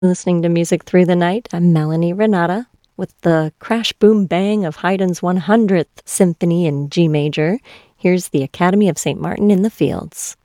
Listening to music through the night, I'm Melanie Renata with the crash boom bang of Haydn's 100th Symphony in G major. Here's the Academy of St. Martin in the Fields.